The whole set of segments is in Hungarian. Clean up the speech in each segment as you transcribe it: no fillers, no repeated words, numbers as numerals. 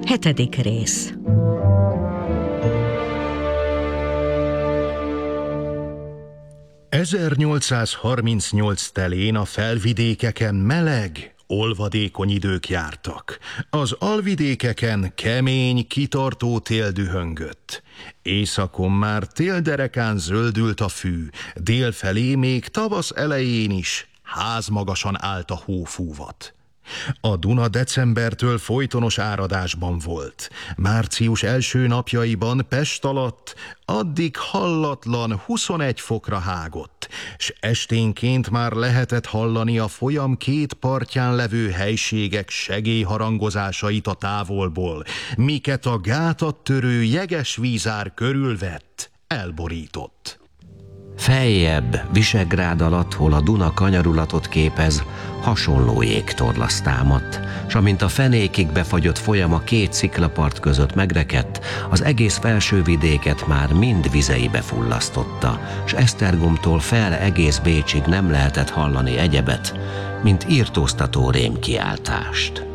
7. rész. ...1838 telén a felvidékeken meleg, olvadékony idők jártak. Az alvidékeken kemény, kitartó tél dühöngött. Északon már télderekán zöldült a fű, délfelé még tavasz elején is házmagasan állt a hófúvat. A Duna decembertől folytonos áradásban volt. Március első napjaiban Pest alatt addig hallatlan 21 fokra hágott, s esténként már lehetett hallani a folyam két partján levő helységek segélyharangozásait a távolból, miket a gátat törő jeges vízár körülvett, elborított. Feljebb, Visegrád alatt, hol a Duna kanyarulatot képez, hasonló jégtorlasz támadt, s amint a fenékig befagyott folyam a két sziklapart között megrekedt, az egész felsővidéket már mind vizeibe fullasztotta, s Esztergomtól fel egész Bécsig nem lehetett hallani egyebet, mint írtóztató rémkiáltást.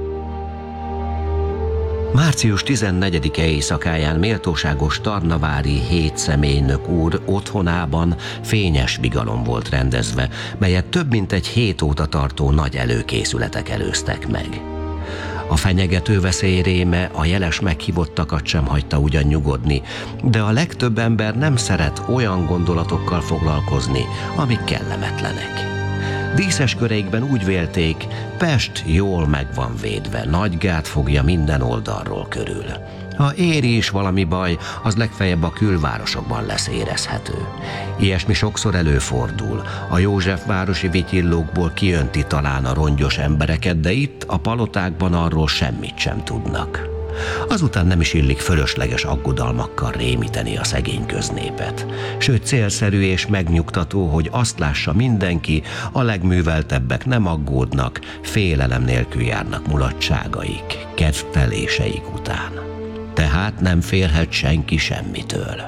Március 14-e éjszakáján méltóságos Tarnavári hétszemély-nök úr otthonában fényes vigalom volt rendezve, melyet több mint egy hét óta tartó nagy előkészületek előztek meg. A fenyegető veszély réme a jeles meghívottakat sem hagyta ugyan nyugodni, de a legtöbb ember nem szeret olyan gondolatokkal foglalkozni, amik kellemetlenek. Díszes köreikben úgy vélték, Pest jól meg van védve, nagy gát fogja minden oldalról körül. Ha éri is valami baj, az legfeljebb a külvárosokban lesz érezhető. Ilyesmi sokszor előfordul. A Józsefvárosi vityillókból kiönti talán a rongyos embereket, de itt a palotákban arról semmit sem tudnak. Azután nem is illik fölösleges aggodalmakkal rémíteni a szegény köznépet. Sőt, célszerű és megnyugtató, hogy azt lássa mindenki, a legműveltebbek nem aggódnak, félelem nélkül járnak mulatságaik, kedvteléseik után. Tehát nem félhet senki semmitől.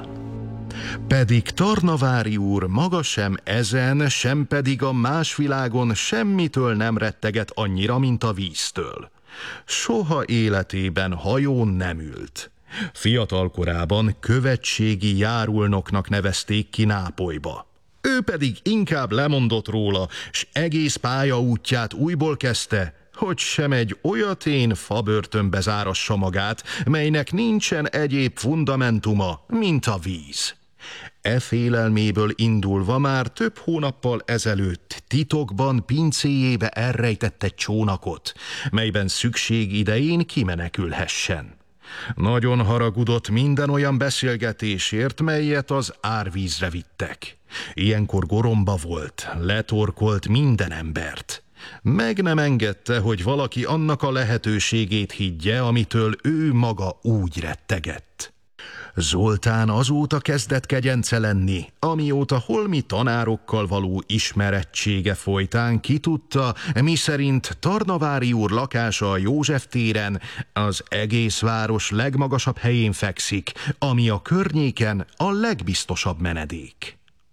Pedig Tarnavári úr maga sem ezen, sem pedig a más világon semmitől nem retteget annyira, mint a víztől. Soha életében hajón nem ült. Fiatal korában követségi járulnoknak nevezték ki Nápolyba. Ő pedig inkább lemondott róla, s egész pályaútját újból kezdte, hogy sem egy olyatén fabörtönbe zárassa magát, melynek nincsen egyéb fundamentuma, mint a víz. E félelméből indulva már több hónappal ezelőtt titokban pincéjébe elrejtett egy csónakot, melyben szükség idején kimenekülhessen. Nagyon haragudott minden olyan beszélgetésért, melyet az árvízre vittek. Ilyenkor goromba volt, letorkolt minden embert. Meg nem engedte, hogy valaki annak a lehetőségét higgye, amitől ő maga úgy rettegett. Zoltán azóta kezdett kegyence lenni, amióta holmi tanárokkal való ismerettsége folytán kitudta, miszerint Tarnavári úr lakása a József téren az egész város legmagasabb helyén fekszik, ami a környéken a legbiztosabb menedék.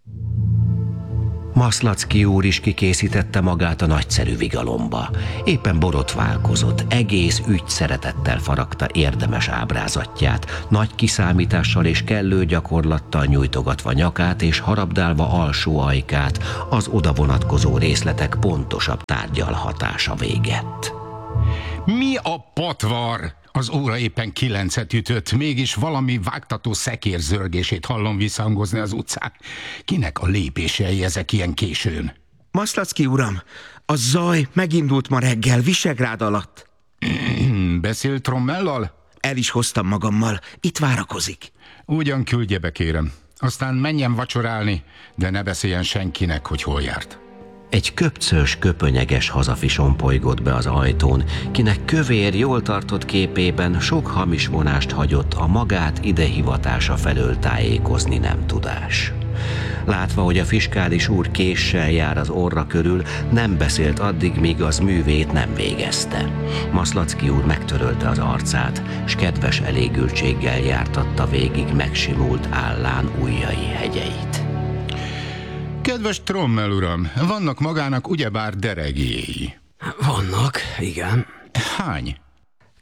Maszlacki úr is kikészítette magát a nagyszerű vigalomba. Éppen borotválkozott, egész ügy szeretettel faragta érdemes ábrázatját, nagy kiszámítással és kellő gyakorlattal nyújtogatva nyakát és harabdálva alsó ajkát, az oda vonatkozó részletek pontosabb tárgyalhatása végett. Mi a patvar? Az óra éppen 9-et ütött, mégis valami vágtató szekér zörgését hallom visszhangozni az utcán. Kinek a lépései ezek ilyen későn? Maszlacki uram, a zaj megindult ma reggel Visegrád alatt. Beszélt Trommellal? El is hoztam magammal, itt várakozik. Ugyan küldje be, kérem. Aztán menjen vacsorálni, de ne beszéljen senkinek, hogy hol járt. Egy köpcös, köpönyeges hazafi sompolygott be az ajtón, kinek kövér, jól tartott képében sok hamis vonást hagyott a magát idehivatása felől tájékozni nem tudás. Látva, hogy a fiskális úr késsel jár az orra körül, nem beszélt addig, míg az művét nem végezte. Maszlacki úr megtörölte az arcát, s kedves elégültséggel jártatta végig megsimult állán ujjai hegyeit. Kedves Trommel uram, vannak magának ugyebár deregéi. Vannak, igen. Hány?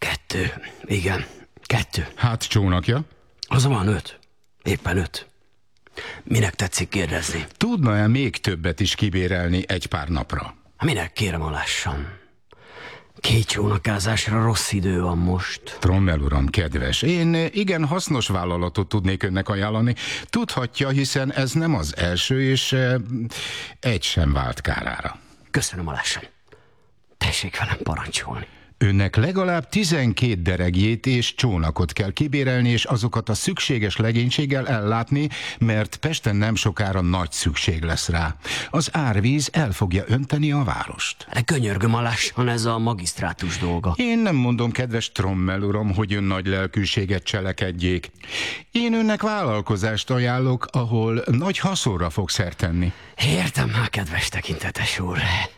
2. Igen, 2. Hát csónakja? Az van 5. Éppen 5. Minek tetszik kérdezni? Tudna-e még többet is kibérelni egy pár napra? Minek, kérem, alássam? 2 csónakázásra rossz idő van most. Trommel uram, kedves, én igen hasznos vállalatot tudnék önnek ajánlani. Tudhatja, hiszen ez nem az első, és egy sem vált kárára. Köszönöm, alássam. Tessék velem parancsolni. Önnek legalább 12 deregjét és csónakot kell kibérelni, és azokat a szükséges legénységgel ellátni, mert Pesten nem sokára nagy szükség lesz rá. Az árvíz el fogja önteni a várost. De könyörgöm, alássan, ez a magisztrátus dolga. Én nem mondom, kedves Trommel uram, hogy ön nagy lelkűséget cselekedjék. Én önnek vállalkozást ajánlok, ahol nagy haszonra fog szert tenni. Értem már, kedves tekintetes úr,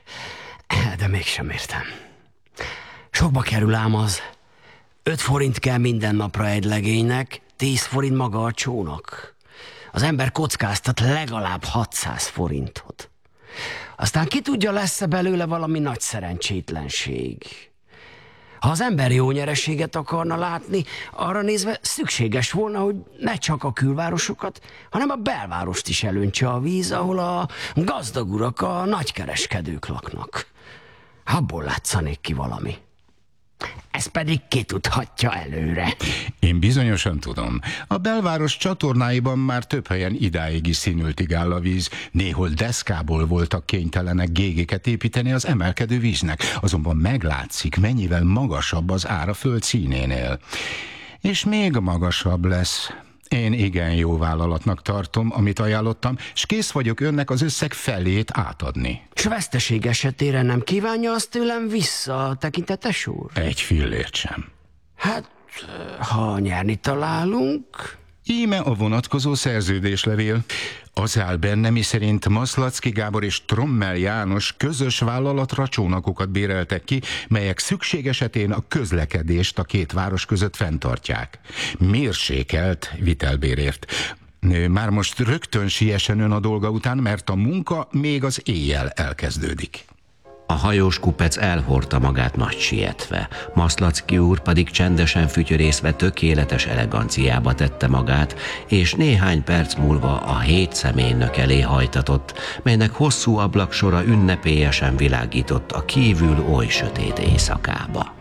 de mégsem értem. Sokba kerül ám az. 5 forint kell minden napra egy legénynek, 10 forint maga a csónak. Az ember kockáztat legalább 600 forintot. Aztán ki tudja, lesz-e belőle valami nagy szerencsétlenség. Ha az ember jó nyereséget akarna látni, arra nézve szükséges volna, hogy ne csak a külvárosokat, hanem a belvárost is elöntse a víz, ahol a gazdag urak, a nagykereskedők laknak. Abból látszanék ki valami. Ez pedig ki tudhatja előre. Én bizonyosan tudom. A belváros csatornáiban már több helyen idáig is színültig áll a víz. Néhol deszkából voltak kénytelenek gégéket építeni az emelkedő víznek. Azonban meglátszik, mennyivel magasabb az ár a föld színénél. És még magasabb lesz. Én igen jó vállalatnak tartom, amit ajánlottam, és kész vagyok önnek az összeg felét átadni. S veszteség esetére nem kívánja azt tőlem vissza, tekintetes úr? Egy fillért sem. Hát, ha nyerni találunk... Íme a vonatkozó szerződéslevél. Az áll benne, miszerint Maszlacki Gábor és Trommel János közös vállalatra csónakokat béreltek ki, melyek szükség esetén a közlekedést a 2 város között fenntartják. Mérsékelt vitelbérért. Már most rögtön siessen ön a dolga után, mert a munka még az éjjel elkezdődik. A hajós kupec elhordta magát nagy sietve, Maszlacki úr pedig csendesen fütyörészve tökéletes eleganciába tette magát, és néhány perc múlva a 7 személynök elé hajtatott, melynek hosszú ablaksora ünnepélyesen világított a kívül oly sötét éjszakába.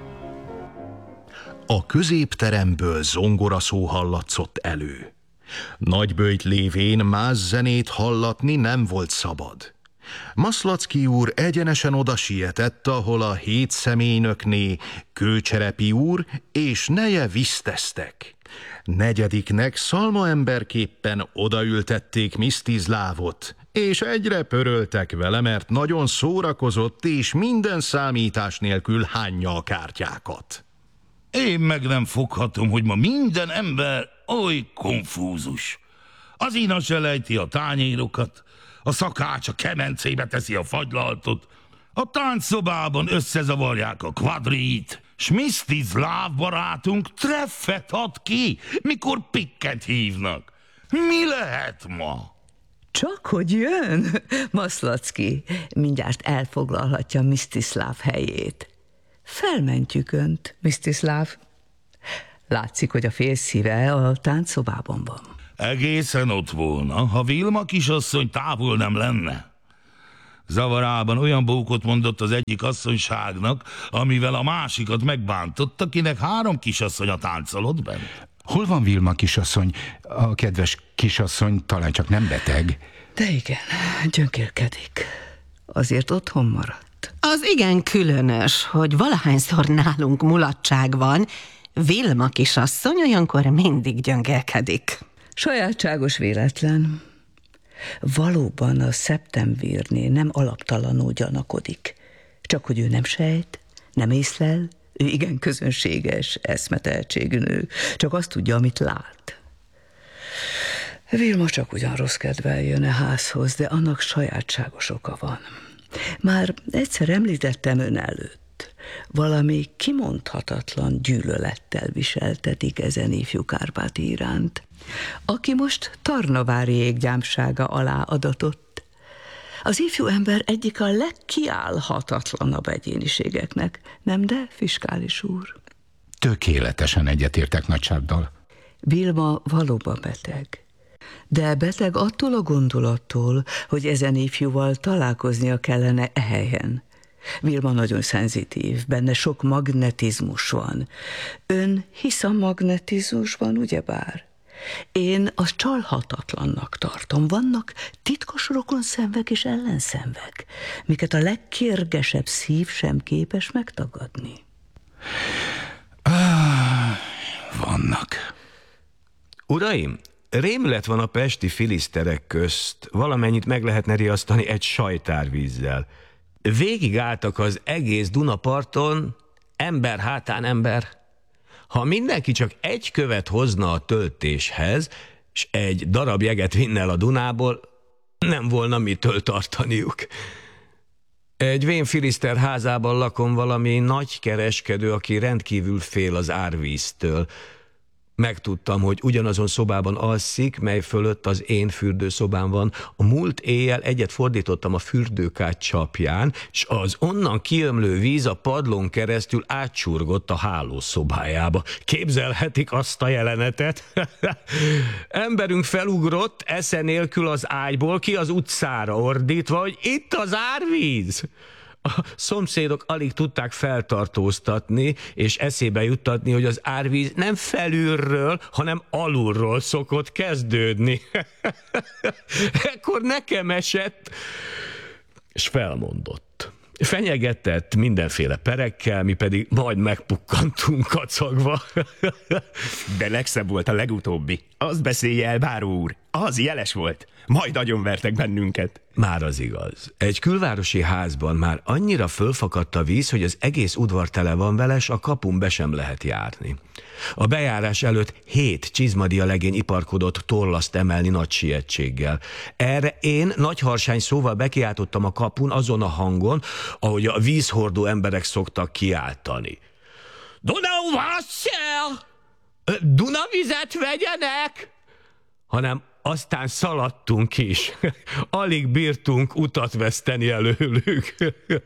A középteremből zongoraszó hallatszott elő. Nagyböjt lévén más zenét hallatni nem volt szabad. Maszlacki úr egyenesen oda sietett, ahol a 7 személynökné Kőcserepi úr és neje viszteztek. 4. szalmaemberképpen odaültették Msztizlávot, és egyre pöröltek vele, mert nagyon szórakozott, és minden számítás nélkül hányja a kártyákat. Én meg nem foghatom, hogy ma minden ember oly konfúzus. Az ina selejti a tányérokat, a szakács a kemencébe teszi a fagylaltot, a táncszobában összezavarják a kvadrit, s Msztizláv barátunk treffet ad ki, mikor pikket hívnak. Mi lehet ma? Csak hogy jön, Maszlacki, mindjárt elfoglalhatja Msztiszláv helyét. Felmentjük önt, Msztiszláv. Látszik, hogy a félszíve a táncszobában van. Egészen ott volna, ha Vilma kisasszony távol nem lenne. Zavarában olyan bókot mondott az egyik asszonyságnak, amivel a másikat megbántott, akinek 3 kisasszonya táncolott bent. Hol van Vilma kisasszony? A kedves kisasszony talán csak nem beteg. De igen, gyöngérkedik. Azért otthon maradt. Az igen különös, hogy valahányszor nálunk mulatság van, Vilma kisasszony olyankor mindig gyöngélkedik. Sajátságos véletlen. Valóban a szeptemberné nem alaptalanul gyanakodik. Csak hogy ő nem sejt, nem észlel, ő igen közönséges, eszmetehetségű nő. Csak azt tudja, amit lát. Vilma csak ugyan rossz kedvel jön a házhoz, de annak sajátságos oka van. Már egyszer említettem ön előtt. Valami kimondhatatlan gyűlölettel viseltetik ezen ifjú Kárpáti iránt, aki most Tarnavári éggyámsága alá adatott. Az ifjú ember egyik a legkiállhatatlanabb egyéniségeknek, nem de, fiskális úr? Tökéletesen egyetértek nagysáddal. Vilma valóban beteg. De beteg attól a gondolattól, hogy ezen ifjúval találkoznia kellene e helyen. Vilma nagyon szenzitív, benne sok magnetizmus van. Ön hisz a magnetizmusban, ugyebár? Én azt csalhatatlannak tartom. Vannak titkos rokonszenvek és ellenszenvek, miket a legkérgesebb szív sem képes megtagadni. Vannak. Uraim, rémület van a pesti filiszterek közt. Valamennyit meg lehetne riasztani egy sajtárvízzel. Végigálltak az egész Dunaparton, ember hátán ember. Ha mindenki csak egy követ hozna a töltéshez, s egy darab jeget vinne el a Dunából, nem volna mitől tartaniuk. Egy vén filiszter házában lakom valami nagy kereskedő, aki rendkívül fél az árvíztől. Megtudtam, hogy ugyanazon szobában alszik, mely fölött az én fürdőszobám van. A múlt éjjel egyet fordítottam a fürdőkád csapján, s az onnan kiömlő víz a padlón keresztül átcsurgott a hálószobájába. Képzelhetik azt a jelenetet? Emberünk felugrott, esze nélkül az ágyból, ki az utcára ordítva, hogy itt az árvíz! A szomszédok alig tudták feltartóztatni, és eszébe juttatni, hogy az árvíz nem felülről, hanem alulról szokott kezdődni. Ekkor nekem esett, és felmondott. Fenyegetett mindenféle perekkel, mi pedig majd megpukkantunk kacagva. De legszebb volt a legutóbbi. Azt beszélje el, báró úr. Az jeles volt. Majd agyonvertek bennünket. Már az igaz. Egy külvárosi házban már annyira fölfakadt a víz, hogy az egész udvar tele van vele, s a kapun be sem lehet járni. A bejárás előtt 7 csizmadia legény iparkodott tollaszt emelni nagy sietséggel. Erre én nagy harsány szóval bekiáltottam a kapun azon a hangon, ahogy a vízhordó emberek szoktak kiáltani. Dunawasser! Dunavizet vegyenek! Hanem aztán szaladtunk is. Alig bírtunk utat veszteni előlük.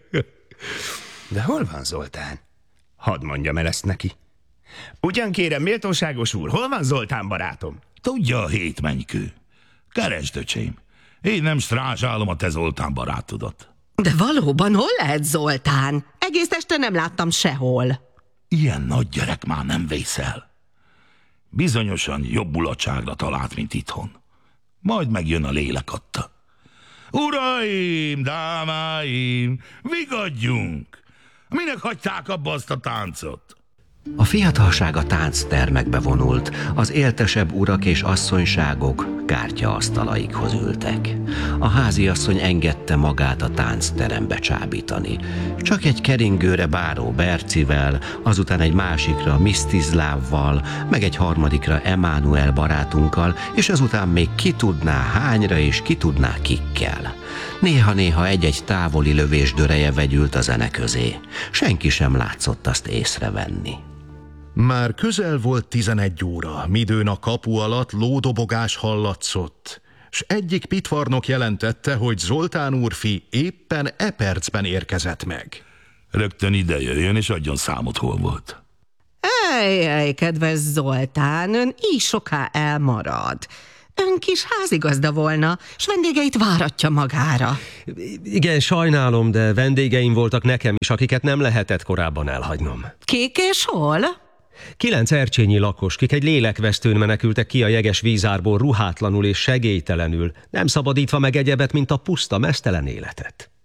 De hol van Zoltán? Hadd mondjam el ezt neki. Ugyan kérem, méltóságos úr, hol van Zoltán barátom? Tudja a hétmenykő. Keresd, öcsém. Én nem strázsálom a te Zoltán barátodat. De valóban hol lehet Zoltán? Egész este nem láttam sehol. Ilyen nagy gyerek már nem vészel. Bizonyosan jobb mulatságra talált, mint itthon. Majd megjön a lélek adta. Uraim, dámáim, vigadjunk! Minek hagyták abba azt a táncot? A fiatalság a tánctermekbe vonult, az éltesebb urak és asszonyságok kártyaasztalaikhoz ültek. A háziasszony engedte magát a táncterembe csábítani. Csak egy keringőre báró Bercivel, azután egy másikra Misztizlávval, meg egy harmadikra Emánuel barátunkkal, és azután még ki tudná hányra és ki tudná kikkel. Néha-néha egy-egy távoli lövés döreje vegyült a zene közé. Senki sem látszott azt észrevenni. Már közel volt 11 óra, midőn a kapu alatt lódobogás hallatszott, s egyik pitvarnok jelentette, hogy Zoltán úrfi éppen e percben érkezett meg. Rögtön ide jöjjön, és adjon számot, hol volt. Ej, kedves Zoltán, ön így soká elmarad. Ön kis házigazda volna, s vendégeit váratja magára. Igen, sajnálom, de vendégeim voltak nekem is, akiket nem lehetett korábban elhagynom. Kik és hol? 9 ercsényi lakos, kik egy lélekvesztőn menekültek ki a jeges vízárból ruhátlanul és segélytelenül, nem szabadítva meg egyebet, mint a puszta, meztelen életet.